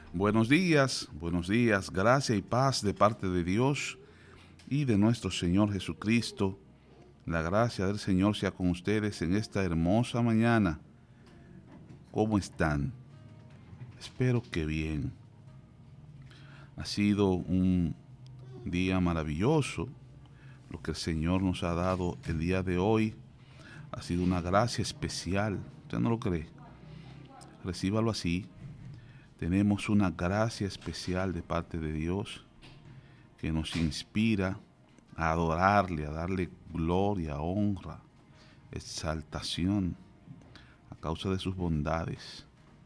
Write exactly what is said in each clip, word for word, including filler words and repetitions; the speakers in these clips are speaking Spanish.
Buenos días, buenos días, gracia y paz de parte de Dios y de nuestro Señor Jesucristo. La gracia del Señor sea con ustedes en esta hermosa mañana. ¿Cómo están? Espero que bien. Ha sido un día maravilloso. Lo que el Señor nos ha dado el día de hoy ha sido una gracia especial. ¿Usted no lo cree? Recíbalo así. Tenemos una gracia especial de parte de Dios que nos inspira a adorarle, a darle gloria, honra, exaltación a causa de sus bondades.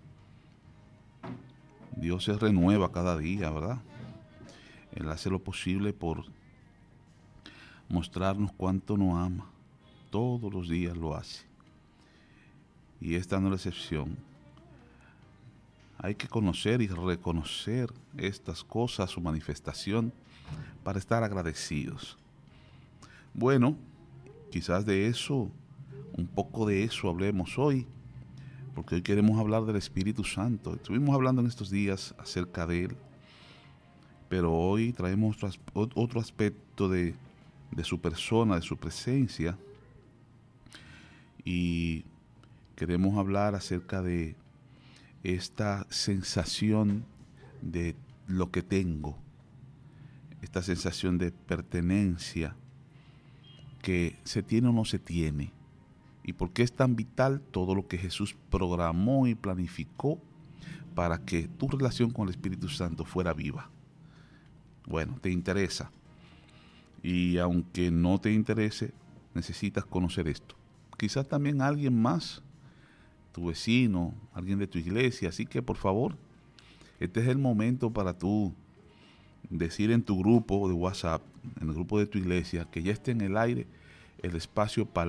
Dios se renueva cada día, ¿verdad? Él hace lo posible por mostrarnos cuánto nos ama. Todos los días lo hace. Y esta no es la excepción. Hay que conocer y reconocer estas cosas, su manifestación, para estar agradecidos. Bueno, quizás de eso, un poco de eso hablemos hoy, porque hoy queremos hablar del Espíritu Santo. Estuvimos hablando en estos días acerca de Él, pero hoy traemos otro, otro aspecto de, de su persona, de su presencia, y queremos hablar acerca de esta sensación de lo que tengo, esta sensación de pertenencia que se tiene o no se tiene, y por qué es tan vital todo lo que Jesús programó y planificó para que tu relación con el Espíritu Santo fuera viva. Bueno, te interesa, y aunque no te interese, necesitas conocer esto. Quizás también alguien más, tu vecino, alguien de tu iglesia. Así que por favor, este es el momento para tú decir en tu grupo de WhatsApp, en el grupo de tu iglesia, que ya esté en el aire el espacio para